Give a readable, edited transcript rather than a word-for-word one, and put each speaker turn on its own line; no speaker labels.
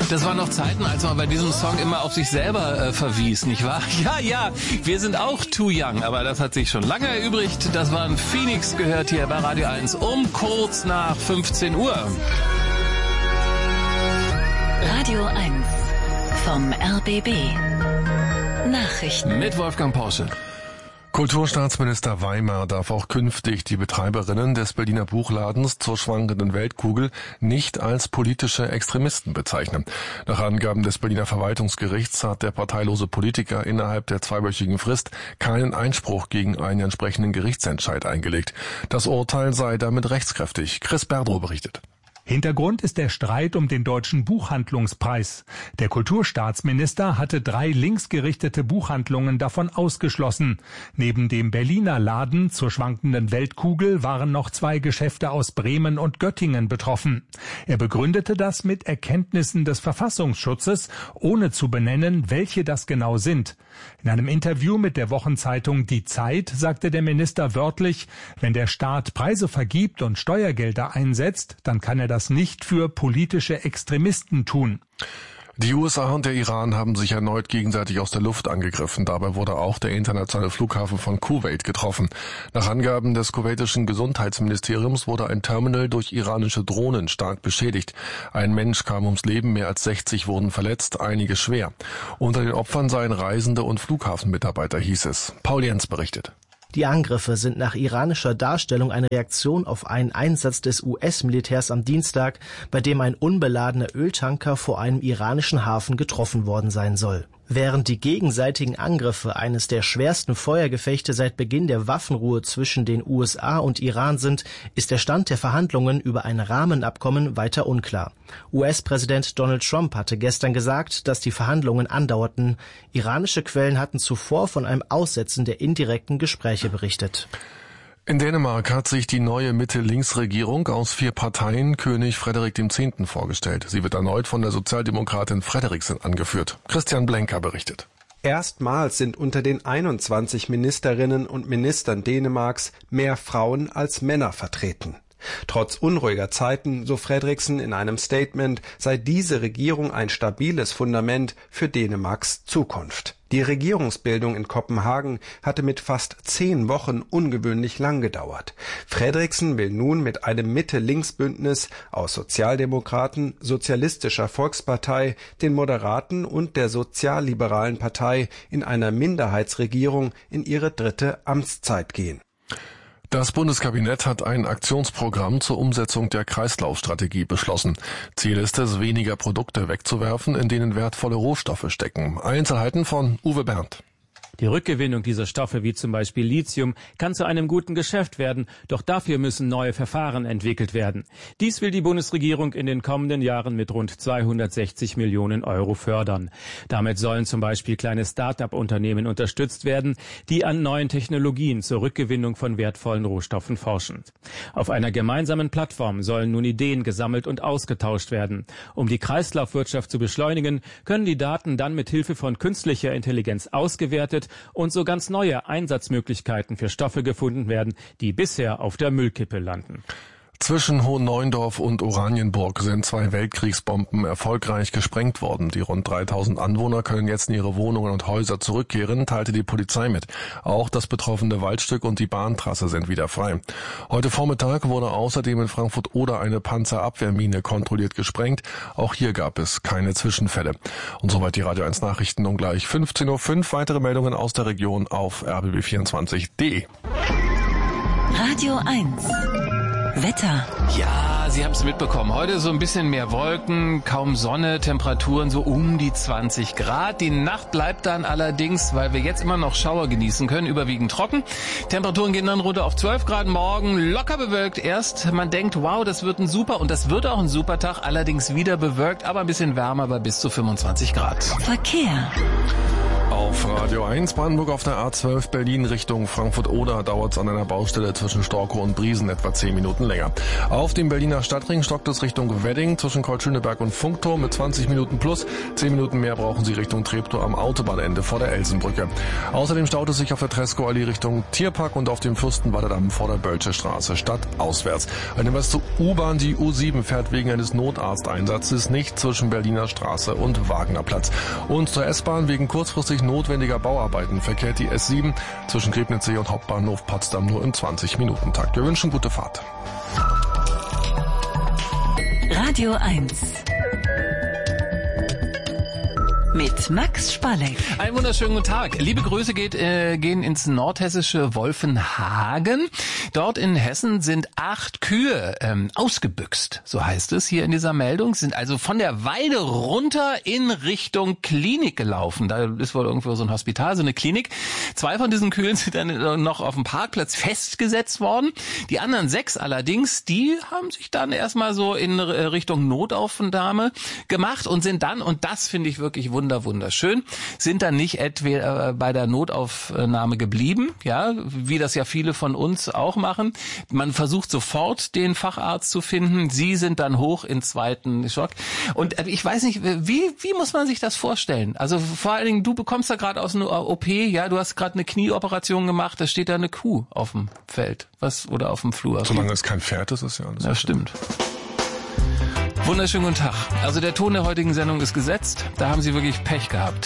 Das waren noch Zeiten, als man bei diesem Song immer auf sich selber verwies, nicht wahr? Ja, wir sind auch too young, aber das hat sich schon lange erübrigt. Das waren Phoenix, gehört hier bei Radio 1 um kurz nach 15 Uhr.
Radio 1 vom RBB. Nachrichten
Mit Wolfgang Porsche.
Kulturstaatsminister Weimer darf auch künftig die Betreiberinnen des Berliner Buchladens zur schwankenden Weltkugel nicht als politische Extremisten bezeichnen. Nach Angaben des Berliner Verwaltungsgerichts hat der parteilose Politiker innerhalb der zweiwöchigen Frist keinen Einspruch gegen einen entsprechenden Gerichtsentscheid eingelegt. Das Urteil sei damit rechtskräftig. Chris Berdrow berichtet.
Hintergrund ist der Streit um den Deutschen Buchhandlungspreis. Der Kulturstaatsminister hatte 3 linksgerichtete Buchhandlungen davon ausgeschlossen. Neben dem Berliner Laden zur schwankenden Weltkugel waren noch 2 Geschäfte aus Bremen und Göttingen betroffen. Er begründete das mit Erkenntnissen des Verfassungsschutzes, ohne zu benennen, welche das genau sind. In einem Interview mit der Wochenzeitung Die Zeit sagte der Minister wörtlich, wenn der Staat Preise vergibt und Steuergelder einsetzt, dann kann er das nicht für politische Extremisten tun.
Die USA und der Iran haben sich erneut gegenseitig aus der Luft angegriffen. Dabei wurde auch der internationale Flughafen von Kuwait getroffen. Nach Angaben des kuwaitischen Gesundheitsministeriums wurde ein Terminal durch iranische Drohnen stark beschädigt. Ein Mensch kam ums Leben, mehr als 60 wurden verletzt, einige schwer. Unter den Opfern seien Reisende und Flughafenmitarbeiter, hieß es. Paul Jens berichtet.
Die Angriffe sind nach iranischer Darstellung eine Reaktion auf einen Einsatz des US-Militärs am Dienstag, bei dem ein unbeladener Öltanker vor einem iranischen Hafen getroffen worden sein soll. Während die gegenseitigen Angriffe eines der schwersten Feuergefechte seit Beginn der Waffenruhe zwischen den USA und Iran sind, ist der Stand der Verhandlungen über ein Rahmenabkommen weiter unklar. US-Präsident Donald Trump hatte gestern gesagt, dass die Verhandlungen andauerten. Iranische Quellen hatten zuvor von einem Aussetzen der indirekten Gespräche berichtet.
In Dänemark hat sich die neue Mitte-Links-Regierung aus 4 Parteien König Frederik X. vorgestellt. Sie wird erneut von der Sozialdemokratin Frederiksen angeführt. Christian Blenker berichtet.
Erstmals sind unter den 21 Ministerinnen und Ministern Dänemarks mehr Frauen als Männer vertreten. Trotz unruhiger Zeiten, so Frederiksen in einem Statement, sei diese Regierung ein stabiles Fundament für Dänemarks Zukunft. Die Regierungsbildung in Kopenhagen hatte mit fast 10 Wochen ungewöhnlich lang gedauert. Frederiksen will nun mit einem Mitte-Links-Bündnis aus Sozialdemokraten, Sozialistischer Volkspartei, den Moderaten und der sozialliberalen Partei in einer Minderheitsregierung in ihre 3. Amtszeit gehen.
Das Bundeskabinett hat ein Aktionsprogramm zur Umsetzung der Kreislaufstrategie beschlossen. Ziel ist es, weniger Produkte wegzuwerfen, in denen wertvolle Rohstoffe stecken. Einzelheiten von Uwe Berndt.
Die Rückgewinnung dieser Stoffe, wie zum Beispiel Lithium, kann zu einem guten Geschäft werden, doch dafür müssen neue Verfahren entwickelt werden. Dies will die Bundesregierung in den kommenden Jahren mit rund 260 Millionen Euro fördern. Damit sollen zum Beispiel kleine Start-up-Unternehmen unterstützt werden, die an neuen Technologien zur Rückgewinnung von wertvollen Rohstoffen forschen. Auf einer gemeinsamen Plattform sollen nun Ideen gesammelt und ausgetauscht werden. Um die Kreislaufwirtschaft zu beschleunigen, können die Daten dann mit Hilfe von künstlicher Intelligenz ausgewertet und so ganz neue Einsatzmöglichkeiten für Stoffe gefunden werden, die bisher auf der Müllkippe landen.
Zwischen Hohenneuendorf und Oranienburg sind 2 Weltkriegsbomben erfolgreich gesprengt worden. Die rund 3000 Anwohner können jetzt in ihre Wohnungen und Häuser zurückkehren, teilte die Polizei mit. Auch das betroffene Waldstück und die Bahntrasse sind wieder frei. Heute Vormittag wurde außerdem in Frankfurt-Oder eine Panzerabwehrmine kontrolliert gesprengt. Auch hier gab es keine Zwischenfälle. Und soweit die Radio 1 Nachrichten um gleich 15.05 Uhr. Weitere Meldungen aus der Region auf rbb24.de.
Radio 1 Wetter.
Ja, Sie haben es mitbekommen. Heute so ein bisschen mehr Wolken, kaum Sonne, Temperaturen so um die 20 Grad. Die Nacht bleibt dann allerdings, weil wir jetzt immer noch Schauer genießen können, überwiegend trocken. Temperaturen gehen dann runter auf 12 Grad morgen, locker bewölkt erst. Man denkt, wow, das wird ein super und das wird auch ein super Tag. Allerdings wieder bewölkt, aber ein bisschen wärmer bei bis zu 25 Grad.
Verkehr.
Auf Radio 1 Brandenburg auf der A12 Berlin Richtung Frankfurt-Oder dauert es an einer Baustelle zwischen Storkow und Briesen etwa 10 Minuten länger. Auf dem Berliner Stadtring stockt es Richtung Wedding zwischen Kreuzschöneberg und Funkturm mit 20 Minuten plus. 10 Minuten mehr brauchen Sie Richtung Treptow am Autobahnende vor der Elsenbrücke. Außerdem staut es sich auf der Tresco-Allee Richtung Tierpark und auf dem Fürstenwalder vor der Bölsche Straße stadtauswärts. Ein Hinweis zur U-Bahn, die U7 fährt wegen eines Notarzteinsatzes nicht zwischen Berliner Straße und Wagnerplatz. Und zur S-Bahn wegen kurzfristig notwendiger Bauarbeiten verkehrt die S7 zwischen Griebnitzsee und Hauptbahnhof Potsdam nur im 20-Minuten-Takt. Wir wünschen gute Fahrt.
Radio 1 mit Max Spalleck.
Einen wunderschönen guten Tag. Liebe Grüße gehen ins nordhessische Wolfenhagen. Dort in Hessen sind 8 Kühe ausgebüxt, so heißt es hier in dieser Meldung, sind also von der Weide runter in Richtung Klinik gelaufen. Da ist wohl irgendwo so ein Hospital, so eine Klinik. 2 von diesen Kühen sind dann noch auf dem Parkplatz festgesetzt worden. Die anderen 6 allerdings, die haben sich dann erstmal so in Richtung Notaufnahme gemacht und sind dann, und das finde ich wirklich wunderschön, sind dann nicht etwa bei der Notaufnahme geblieben, ja, wie das ja viele von uns auch machen. Man versucht sofort den Facharzt zu finden. Sie sind dann hoch in 2. Schock. Und ich weiß nicht, wie muss man sich das vorstellen? Also vor allen Dingen, du bekommst da gerade aus einer OP, ja, du hast gerade eine Knieoperation gemacht, da steht da eine Kuh auf dem Feld, oder auf dem Flur.
Solange es kein Pferd ist, ist ja alles.
Ja, stimmt. Wunderschönen guten Tag. Also der Ton der heutigen Sendung ist gesetzt. Da haben Sie wirklich Pech gehabt.